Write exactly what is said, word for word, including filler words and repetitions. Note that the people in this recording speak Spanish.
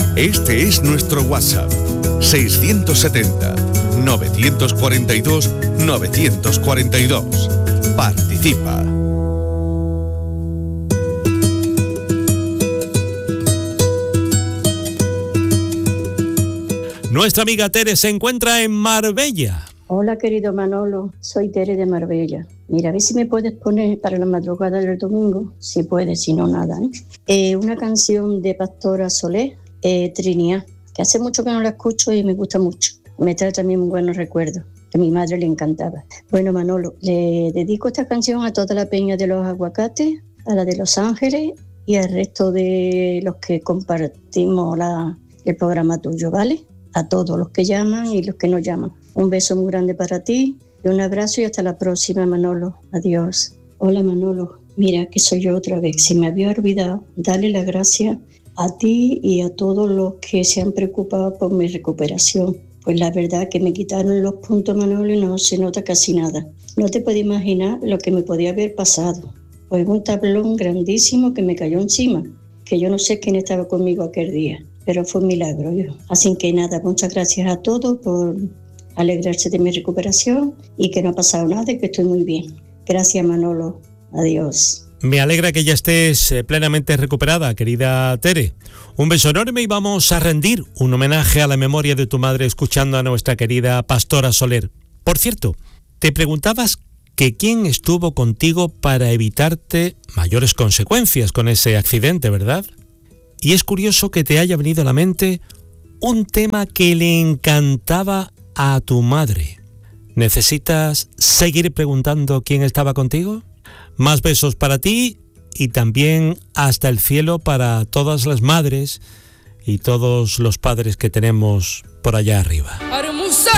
Este es nuestro WhatsApp, seiscientos setenta, novecientos cuarenta y dos, novecientos cuarenta y dos. Participa. Nuestra amiga Tere se encuentra en Marbella. Hola, querido Manolo, soy Tere de Marbella. Mira, a ver si me puedes poner para la madrugada del domingo, si puedes, si no, nada, ¿eh? Eh, una canción de Pastora Soler, eh, Trinidad, que hace mucho que no la escucho y me gusta mucho. Me trae también muy buenos recuerdos, que a mi madre le encantaba. Bueno, Manolo, le dedico esta canción a toda la peña de los aguacates, a la de Los Ángeles y al resto de los que compartimos la, el programa tuyo, ¿vale? A todos los que llaman y los que no llaman. Un beso muy grande para ti y un abrazo y hasta la próxima, Manolo. Adiós. Hola, Manolo. Mira que soy yo otra vez. Si me había olvidado, dale las gracias a ti y a todos los que se han preocupado por mi recuperación. Pues la verdad que me quitaron los puntos, Manolo, y no se nota casi nada. No te puedes imaginar lo que me podía haber pasado. Pues un tablón grandísimo que me cayó encima, que yo no sé quién estaba conmigo aquel día. Pero fue un milagro. Yo. Así que nada, muchas gracias a todos por alegrarse de mi recuperación y que no ha pasado nada y que estoy muy bien. Gracias, Manolo. Adiós. Me alegra que ya estés plenamente recuperada, querida Tere. Un beso enorme y vamos a rendir un homenaje a la memoria de tu madre escuchando a nuestra querida Pastora Soler. Por cierto, te preguntabas que quién estuvo contigo para evitarte mayores consecuencias con ese accidente, ¿verdad? Y es curioso que te haya venido a la mente un tema que le encantaba a tu madre. ¿Necesitas seguir preguntando quién estaba contigo? Más besos para ti y también hasta el cielo para todas las madres y todos los padres que tenemos por allá arriba.